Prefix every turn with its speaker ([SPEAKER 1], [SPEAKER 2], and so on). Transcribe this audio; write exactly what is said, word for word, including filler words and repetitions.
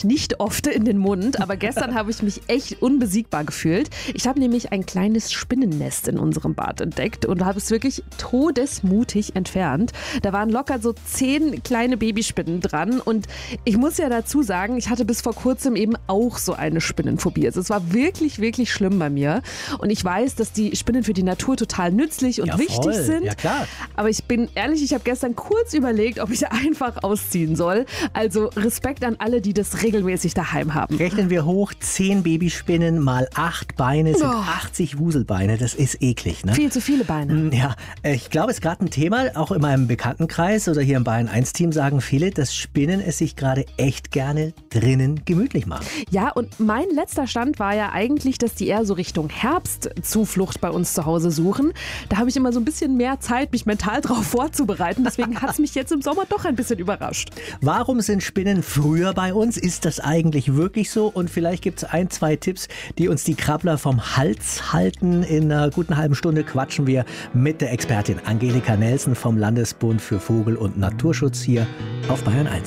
[SPEAKER 1] ich nicht oft in den Mund, aber gestern habe ich mich echt unbesiegbar gefühlt. Ich habe nämlich ein kleines Spinnennest in unserem Bad entdeckt und habe es wirklich todesmutig entfernt. Da waren locker so zehn kleine Babyspinnen dran und ich muss ja dazu sagen, ich hatte bis vor kurzem eben auch so eine Spinnenphobie. Also es war wirklich, wirklich schlimm bei mir und ich weiß, dass die Spinnen für die Natur total nützlich und
[SPEAKER 2] Ja,
[SPEAKER 1] wichtig
[SPEAKER 2] voll.
[SPEAKER 1] sind.
[SPEAKER 2] Ja, klar.
[SPEAKER 1] Aber ich bin ehrlich, ich habe gestern kurz überlegt, ob ich einfach ausziehen soll. Also Respekt an alle, die das regelmäßig daheim haben.
[SPEAKER 2] Rechnen wir hoch, zehn Babyspinnen mal acht Beine sind
[SPEAKER 1] Oh.
[SPEAKER 2] achtzig Wuselbeine. Das ist eklig, ne?
[SPEAKER 1] Viel zu viele Beine.
[SPEAKER 2] Ja, ich glaube, es ist gerade ein Thema, auch in meinem Bekanntenkreis oder hier im Bayern eins Team sagen viele, dass Spinnen es sich gerade echt gerne drinnen gemütlich machen.
[SPEAKER 1] Ja, und mein letzter Stand war ja eigentlich, dass die eher so Richtung Herbst Zuflucht bei uns zu Hause suchen. Da habe ich immer so ein bisschen mehr Zeit, mich mental darauf vorzubereiten. Deswegen hat es mich jetzt im Sommer doch ein bisschen überrascht.
[SPEAKER 2] Warum sind Spinnen früher bei uns? Ist das eigentlich wirklich so? Und vielleicht gibt es ein, zwei Tipps, die uns die Krabbler vom Hals halten. In einer guten halben Stunde quatschen wir mit der Expertin Angelika Nelson vom Landesbund für Vogel- und Naturschutz hier auf Bayern eins.